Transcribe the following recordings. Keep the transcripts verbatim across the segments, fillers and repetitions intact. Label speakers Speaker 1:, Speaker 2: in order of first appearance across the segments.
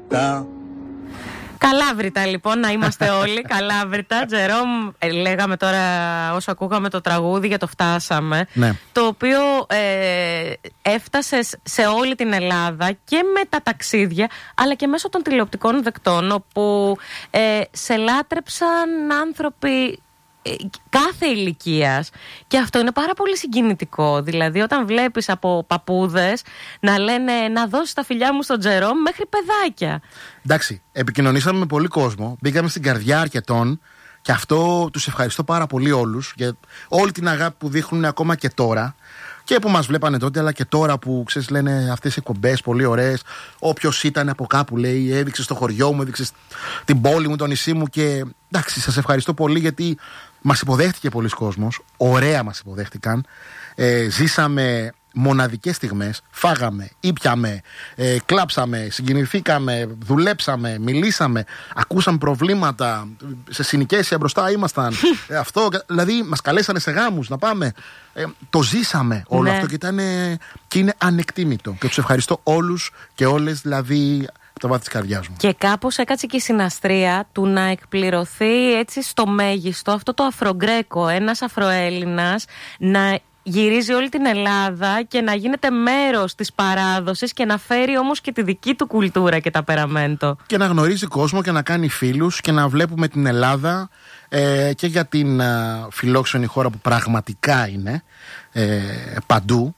Speaker 1: Καλάβρητα.
Speaker 2: Καλάβρητα λοιπόν, να είμαστε όλοι καλάβρητα. Τζερόμ, ε, λέγαμε τώρα όσο ακούγαμε το τραγούδι για το Φτάσαμε,
Speaker 3: ναι.
Speaker 2: Το οποίο ε, έφτασε σε όλη την Ελλάδα και με τα ταξίδια, αλλά και μέσω των τηλεοπτικών δεκτών, όπου ε, σε λάτρεψαν άνθρωποι κάθε ηλικίας. Και αυτό είναι πάρα πολύ συγκινητικό. Δηλαδή, όταν βλέπεις από παππούδες να λένε να δώσεις τα φιλιά μου στον Τζερόμ, μέχρι παιδάκια.
Speaker 3: Εντάξει, επικοινωνήσαμε με πολύ κόσμο. Μπήκαμε στην καρδιά αρκετών. Και αυτό τους ευχαριστώ πάρα πολύ όλους για όλη την αγάπη που δείχνουν ακόμα και τώρα. Και που μας βλέπανε τότε, αλλά και τώρα που ξέρεις, λένε αυτές οι εκπομπές πολύ ωραίες. Όποιος ήταν από κάπου, λέει, έδειξε στο χωριό μου, έδειξε την πόλη μου, το νησί μου. Και εντάξει, σας ευχαριστώ πολύ γιατί μας υποδέχτηκε πολλοί κόσμος. Ωραία μας υποδέχτηκαν. Ε, ζήσαμε μοναδικές στιγμές. Φάγαμε, ήπιαμε, ε, κλάψαμε, συγκινηθήκαμε, δουλέψαμε, μιλήσαμε, ακούσαμε προβλήματα. Σε συνοικέσια μπροστά ήμασταν. ε, αυτό, δηλαδή, μας καλέσανε σε γάμους να πάμε. Ε, το ζήσαμε όλο
Speaker 2: ναι.
Speaker 3: αυτό και, ήταν, και είναι ανεκτήμητο. Και τους ευχαριστώ όλους και όλες, δηλαδή, από το βάθος της καρδιάς μου.
Speaker 2: Και κάπως έκατσε και η συναστρία του να εκπληρωθεί έτσι στο μέγιστο αυτό το Αφρογκρέκο. Ένας Αφροέλληνας να γυρίζει όλη την Ελλάδα και να γίνεται μέρος της παράδοσης και να φέρει όμως και τη δική του κουλτούρα και ταπεραμέντο.
Speaker 3: Και να γνωρίζει κόσμο και να κάνει φίλους και να βλέπουμε την Ελλάδα ε, και για την ε, φιλόξενη χώρα που πραγματικά είναι ε, παντού.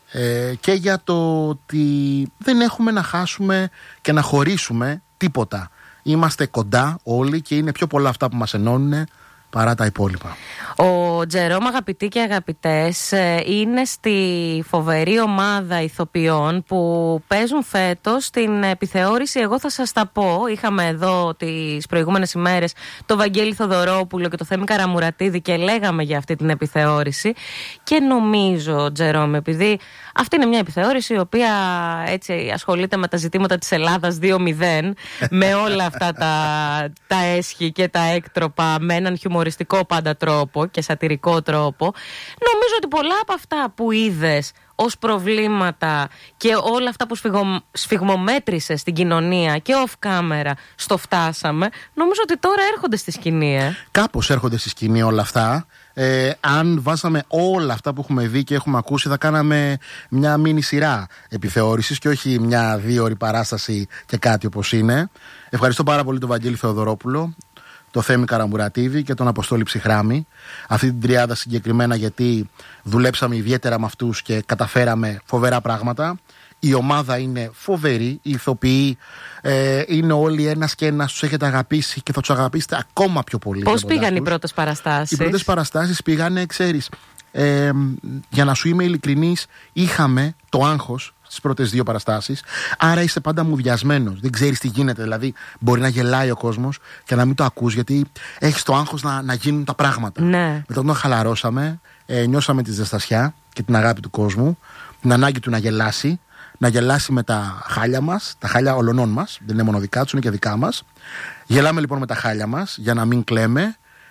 Speaker 3: Ε, και για το ότι δεν έχουμε να χάσουμε και να χωρίσουμε τίποτα. Είμαστε κοντά όλοι και είναι πιο πολλά αυτά που μας ενώνουν παρά τα υπόλοιπα.
Speaker 2: Ο Τζερόμ, αγαπητοί και αγαπητές, είναι στη φοβερή ομάδα ηθοποιών που παίζουν φέτος την επιθεώρηση «Εγώ θα σας τα πω». Είχαμε εδώ τις προηγούμενες ημέρες το Βαγγέλη Θοδωρόπουλο και το Θέμη Καραμουρατίδη και λέγαμε για αυτή την επιθεώρηση. Και νομίζω, Τζερόμ, επειδή αυτή είναι μια επιθεώρηση η οποία έτσι ασχολείται με τα ζητήματα της Ελλάδας δύο μηδέν, με όλα αυτά τα, τα έσχη και τα έκτροπα, με έναν χιουμοριστικό πάντα τρόπο και σατυρικό τρόπο, νομίζω ότι πολλά από αυτά που είδες ως προβλήματα και όλα αυτά που σφιγμο, σφιγμομέτρησες στην κοινωνία και off camera στο Φτάσαμε, νομίζω ότι τώρα έρχονται στη σκηνή. Ε.
Speaker 3: Κάπως έρχονται στη σκηνή όλα αυτά. Ε, αν βάζαμε όλα αυτά που έχουμε δει και έχουμε ακούσει, θα κάναμε μια μίνι σειρά επιθεώρησης και όχι μια δύο ώρη παράσταση και κάτι όπως είναι. Ευχαριστώ πάρα πολύ τον Βαγγέλη Θεοδωρόπουλο, το Θέμη Καραμουρατίδη και τον Αποστόλη Ψυχράμη. Αυτή την τριάδα συγκεκριμένα, γιατί δουλέψαμε ιδιαίτερα με αυτούς και καταφέραμε φοβερά πράγματα. Η ομάδα είναι φοβερή, οι ηθοποιοί ε, είναι όλοι ένας και ένας, τους έχετε αγαπήσει και θα τους αγαπήσετε ακόμα πιο πολύ.
Speaker 2: Πώς πήγαν οι πρώτες παραστάσεις?
Speaker 3: Οι πρώτες παραστάσεις πήγανε, ξέρεις, ε, για να σου είμαι ειλικρινής, είχαμε το άγχος στις πρώτες δύο παραστάσεις, άρα είσαι πάντα μουδιασμένος, δεν ξέρεις τι γίνεται, δηλαδή μπορεί να γελάει ο κόσμος και να μην το ακούς γιατί έχεις το άγχος να, να γίνουν τα πράγματα.
Speaker 2: Ναι.
Speaker 3: Μετά όταν χαλαρώσαμε, ε, νιώσαμε τη ζεστασιά και την αγάπη του κόσμου, την ανάγκη του να γελάσει, να γελάσει με τα χάλια μας, τα χάλια ολονών μας, δεν είναι μόνο δικά τους, είναι και δικά μας. Γελάμε λοιπόν με τα χάλια μας για να μην κλαίμε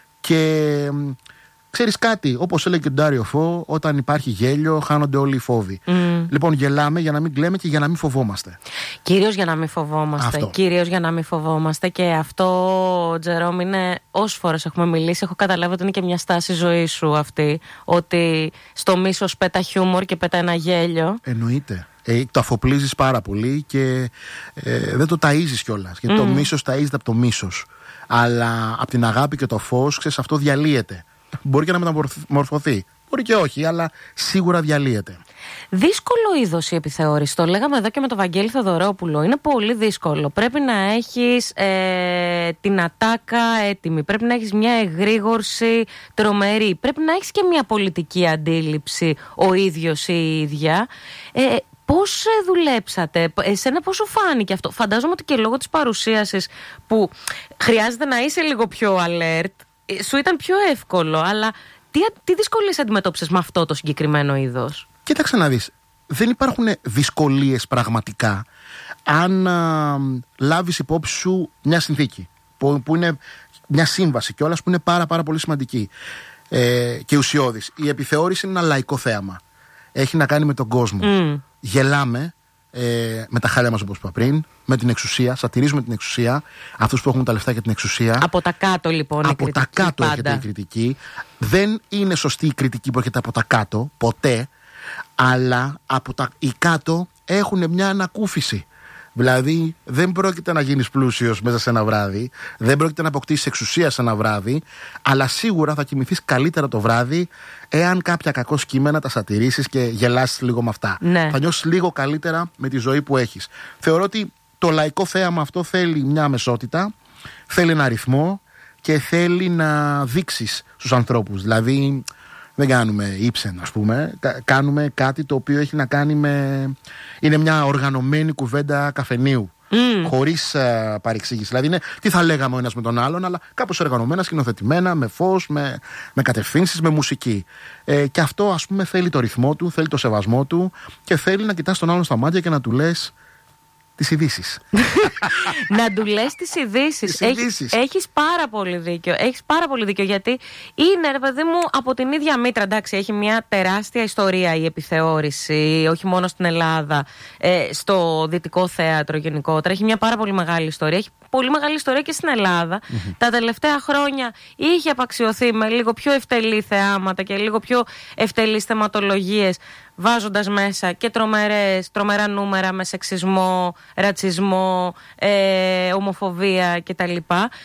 Speaker 3: και ξέρεις κάτι, όπως έλεγε και ο Ντάριο Φω, όταν υπάρχει γέλιο χάνονται όλοι οι φόβοι. Mm. Λοιπόν, γελάμε για να μην κλαίμε και για να μην φοβόμαστε.
Speaker 2: Κυρίως για να μην φοβόμαστε.
Speaker 3: Αυτό.
Speaker 2: Κυρίως για να μην φοβόμαστε. Και αυτό, Τζερόμ, είναι όσες φορές έχουμε μιλήσει, έχω καταλάβει ότι είναι και μια στάση ζωής σου αυτή. Ότι στο μίσος πέτα χιούμορ και πέτα ένα γέλιο.
Speaker 3: Εννοείται. Ε, το αφοπλίζεις πάρα πολύ και ε, δεν το ταΐζεις κιόλας. Γιατί mm. το μίσος ταΐζεται από το μίσος. Αλλά από την αγάπη και το φως, ξέρεις, αυτό διαλύεται. Μπορεί και να μεταμορφωθεί. Μπορεί και όχι, αλλά σίγουρα διαλύεται.
Speaker 2: Δύσκολο είδος η επιθεώρηση. Το λέγαμε εδώ και με τον Βαγγέλη Θοδωρόπουλο. Είναι πολύ δύσκολο. Πρέπει να έχεις ε, την ατάκα έτοιμη. Πρέπει να έχεις μια εγρήγορση τρομερή. Πρέπει να έχεις και μια πολιτική αντίληψη ο ίδιος ή η ίδια. Ε, Πώς δουλέψατε, εσένα πώς σου φάνηκε αυτό? Φαντάζομαι ότι και λόγω της παρουσίασης που χρειάζεται να είσαι λίγο πιο alert, σου ήταν πιο εύκολο, αλλά τι, τι δυσκολίες αντιμετώπισες με αυτό το συγκεκριμένο είδος?
Speaker 3: Κοίταξε να δεις, δεν υπάρχουν δυσκολίες πραγματικά αν α, λάβεις υπόψη σου μια συνθήκη που, που είναι μια σύμβαση κιόλας που είναι πάρα πάρα πολύ σημαντική ε, και ουσιώδης. Η επιθεώρηση είναι ένα λαϊκό θέαμα. Έχει να κάνει με τον κόσμο. Mm. Γελάμε, ε, με τα χάλια μας, όπως είπα πριν, με την εξουσία. Σατυρίζουμε την εξουσία, αυτούς που έχουν τα λεφτά για την εξουσία.
Speaker 2: Από τα κάτω λοιπόν η
Speaker 3: από
Speaker 2: κριτική.
Speaker 3: Από τα κάτω
Speaker 2: πάντα.
Speaker 3: έρχεται η κριτική. Δεν είναι σωστή η κριτική που έρχεται από τα κάτω, ποτέ. Αλλά από τα οι κάτω έχουν μια ανακούφιση. Δηλαδή, δεν πρόκειται να γίνεις πλούσιος μέσα σε ένα βράδυ, δεν πρόκειται να αποκτήσεις εξουσία σε ένα βράδυ, αλλά σίγουρα θα κοιμηθείς καλύτερα το βράδυ, εάν κάποια κακό κείμενα τα σατιρίσεις και γελάσεις λίγο με αυτά.
Speaker 2: Ναι.
Speaker 3: Θα νιώσεις λίγο καλύτερα με τη ζωή που έχεις. Θεωρώ ότι το λαϊκό θέαμα αυτό θέλει μια μεσότητα, θέλει ένα ρυθμό και θέλει να δείξεις στους ανθρώπους. Δηλαδή, δεν κάνουμε ύψεν, ας πούμε. Κάνουμε κάτι το οποίο έχει να κάνει με... Είναι μια οργανωμένη κουβέντα καφενείου. Mm. Χωρίς uh, παρεξήγηση. Δηλαδή είναι τι θα λέγαμε ο ένας με τον άλλον, αλλά κάπως οργανωμένα, σκηνοθετημένα, με φως, με, με κατευθύνσεις, με μουσική. Ε, και αυτό, ας πούμε, θέλει το ρυθμό του, θέλει το σεβασμό του και θέλει να κοιτάς τον άλλον στα μάτια και να του λες τις ειδήσεις.
Speaker 2: Να του λες τις ειδήσεις.
Speaker 3: ειδήσεις.
Speaker 2: Έχεις πάρα πολύ δίκιο. Έχεις πάρα πολύ δίκιο, γιατί είναι, ρε παιδί μου, από την ίδια μήτρα. Εντάξει, έχει μια τεράστια ιστορία η επιθεώρηση, όχι μόνο στην Ελλάδα, ε, στο Δυτικό Θέατρο γενικότερα. Έχει μια πάρα πολύ μεγάλη ιστορία. Έχει πολύ μεγάλη ιστορία και στην Ελλάδα. Mm-hmm. Τα τελευταία χρόνια είχε απαξιωθεί με λίγο πιο ευτελή θεάματα και λίγο πιο ευτελείς θεματολογίες, βάζοντας μέσα και τρομερές, τρομερά νούμερα με σεξισμό, ρατσισμό, ε, ομοφοβία κτλ.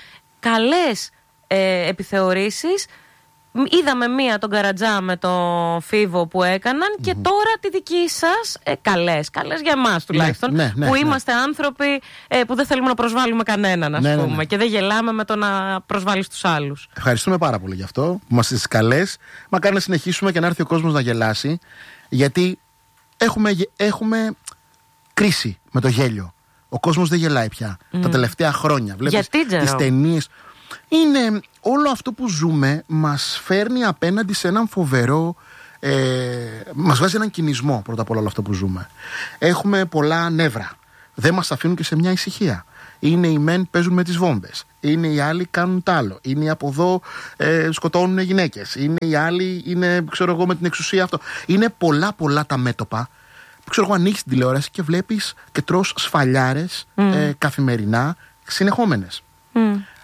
Speaker 2: Καλές ε, επιθεωρήσεις. Είδαμε μία τον Καρατζά με τον Φίβο που έκαναν mm-hmm. και τώρα τη δική σας ε, καλές, καλές για εμάς τουλάχιστον,
Speaker 3: ναι, ναι, ναι,
Speaker 2: που
Speaker 3: ναι.
Speaker 2: είμαστε άνθρωποι ε, που δεν θέλουμε να προσβάλλουμε κανέναν, ας
Speaker 3: ναι,
Speaker 2: πούμε,
Speaker 3: ναι, ναι.
Speaker 2: και δεν γελάμε με το να προσβάλλεις τους άλλους.
Speaker 3: Ευχαριστούμε πάρα πολύ γι' αυτό που είμαστε στις καλές. Μακάρι να συνεχίσουμε και να έρθει ο κόσμος να γελάσει, γιατί έχουμε, έχουμε κρίση με το γέλιο. Ο κόσμος δεν γελάει πια mm. τα τελευταία χρόνια. Βλέπεις τις ταινίες. Είναι όλο αυτό που ζούμε μας φέρνει απέναντι σε έναν φοβερό, ε, μας βάζει έναν κινησμό πρώτα απ' όλα όλο αυτό που ζούμε. Έχουμε πολλά νεύρα. Δεν μας αφήνουν και σε μια ησυχία. Είναι οι μεν παίζουν με τις βόμβες. Είναι οι άλλοι κάνουν τ' άλλο. Είναι οι από εδώ ε, σκοτώνουν γυναίκες. Είναι οι άλλοι, είναι, ξέρω εγώ, με την εξουσία αυτό. Είναι πολλά πολλά τα μέτωπα. Ξέρω εγώ, ανοίξεις την τηλεόραση και βλέπεις και τρως σφαλιάρες mm. ε, καθημερινά, συνεχόμενες. Mm.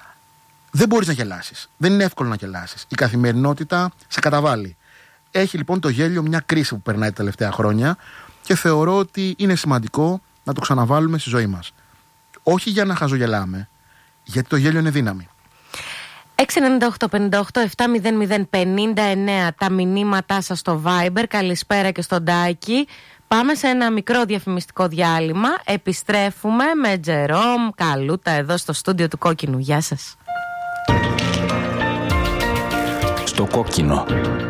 Speaker 3: Δεν μπορείς να γελάσεις. Δεν είναι εύκολο να γελάσεις. Η καθημερινότητα σε καταβάλει. Έχει λοιπόν το γέλιο μια κρίση που περνάει τα τελευταία χρόνια και θεωρώ ότι είναι σημαντικό να το ξαναβάλουμε στη ζωή μας. Όχι για να χαζογελάμε, γιατί το γέλιο είναι δύναμη.
Speaker 2: έξι εννιά οκτώ πέντε οκτώ επτά μηδέν μηδέν πενήντα εννέα τα μηνύματά σας στο Viber. Καλησπέρα και στον Τάκη. Πάμε σε ένα μικρό διαφημιστικό διάλειμμα. Επιστρέφουμε με Τζερόμ Καλούτα εδώ στο στούντιο του Κόκκινου. Γεια σας.
Speaker 1: Στο Κόκκινο.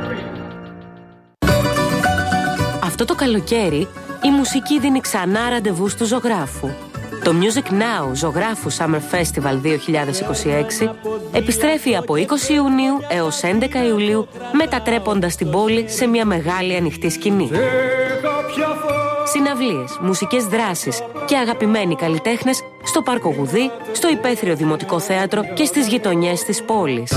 Speaker 2: Αυτό το καλοκαίρι η μουσική δίνει ξανά ραντεβού του ζωγράφου. Το Music Now Ζωγράφου Summer Festival δύο χιλιάδες είκοσι έξι επιστρέφει από είκοσι Ιουνίου έως έντεκα Ιουλίου, μετατρέποντας την πόλη σε μια μεγάλη ανοιχτή σκηνή. Συναυλίες, μουσικές δράσεις και αγαπημένοι καλλιτέχνες στο Πάρκο Γουδί, στο Υπαίθριο Δημοτικό Θέατρο και στις γειτονιές της πόλης.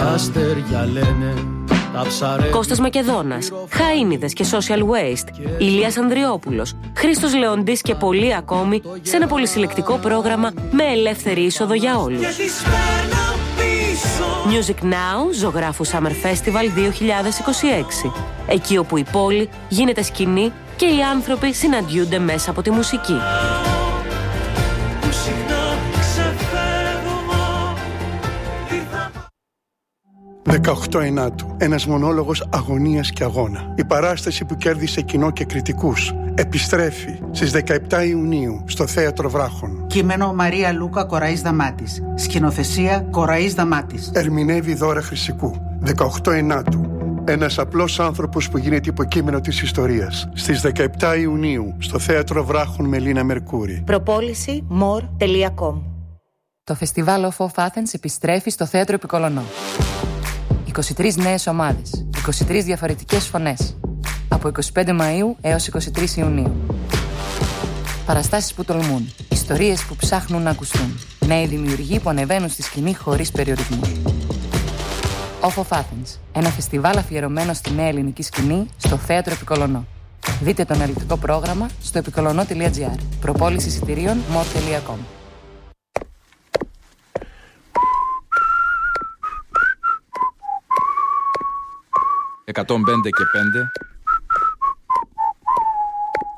Speaker 2: Κώστας Μακεδόνας, Χαΐνιδες και Social Waste, Ηλίας Ανδριόπουλος, Χρήστος Λεοντής και πολλοί ακόμη σε ένα πολυσυλλεκτικό πρόγραμμα με ελεύθερη είσοδο για όλους. Music Now Ζωγράφου Summer Festival δύο χιλιάδες είκοσι έξι. Εκεί όπου η πόλη γίνεται σκηνή και οι άνθρωποι συναντιούνται μέσα από τη μουσική.
Speaker 4: δεκαοκτώ Ενάτου. Ένας μονόλογος αγωνίας και αγώνα. Η παράσταση που κέρδισε κοινό και κριτικούς επιστρέφει στις δεκαεπτά Ιουνίου στο Θέατρο Βράχων.
Speaker 5: Κείμενο Μαρία Λούκα Κοραής Δαμάτης. Σκηνοθεσία Κοραής Δαμάτης.
Speaker 4: Ερμηνεύει Δώρα Χρυσικού. δεκαοκτώ Ενάτου. Ένας απλός άνθρωπος που γίνεται υποκείμενο της ιστορίας. Στις δεκαεπτά Ιουνίου στο Θέατρο Βράχων με Λίνα Μερκούρη.
Speaker 6: Προπόληση more τελεία com.
Speaker 7: Το φεστιβάλ Off of Athens επιστρέφει στο Θέατρο Επικολονό. είκοσι τρεις νέες ομάδες, είκοσι τρεις διαφορετικές φωνές. Από είκοσι πέντε Μαΐου έως είκοσι τρεις Ιουνίου. Παραστάσεις που τολμούν, ιστορίες που ψάχνουν να ακουστούν. Νέοι δημιουργοί που ανεβαίνουν στη σκηνή χωρίς περιορισμούς. Off of Athens, ένα φεστιβάλ αφιερωμένο στη νέα ελληνική σκηνή στο Θέατρο Επικολονό. Δείτε το αναλυτικό πρόγραμμα στο επικολονό τελεία τζι άρ. Προπόληση εισιτηρίων μορ τελεία κομ.
Speaker 1: εκατόν πέντε και πέντε